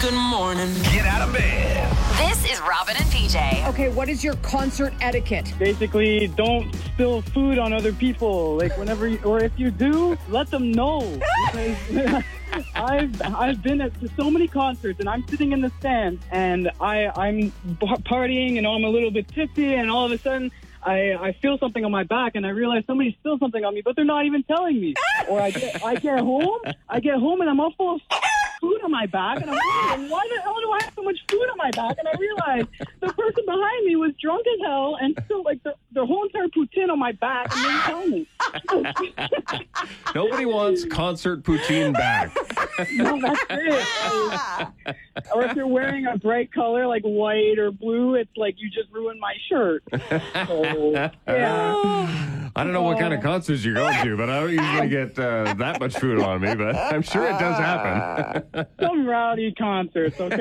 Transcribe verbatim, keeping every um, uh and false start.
Good morning. Get out of bed. This is Robin and P J. Okay, what is your concert etiquette? Basically, don't spill food on other people. Like, whenever you, or if you do, let them know. Because I've I've been at so many concerts, and I'm sitting in the stands, and I I'm partying, and I'm a little bit tipsy, and all of a sudden I I feel something on my back, and I realize somebody spilled something on me, but they're not even telling me. Or I get I get home, I get home, and I'm all full of food on my back, and I'm wondering, why the hell do I have so much food on my back? And I realized the person behind me was drunk as hell and still like the, the whole entire poutine on my back and didn't tell me. Nobody wants concert poutine back. No, that's it. Or if you're wearing a bright color like white or blue, it's like you just ruined my shirt. So, yeah. I don't know what kind of concerts you're going to, but I don't usually get uh, that much food on me, but I'm sure it does happen. Some rowdy concerts, okay?